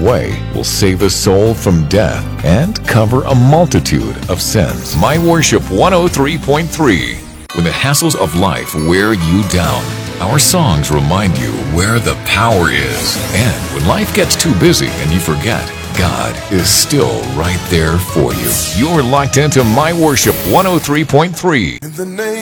way will save a soul from death and cover a multitude of sins. My Worship 103.3. When the hassles of life wear you down, our songs remind you where the power is. And when life gets too busy and you forget, God is still right there for you. You're locked into My Worship 103.3. In the name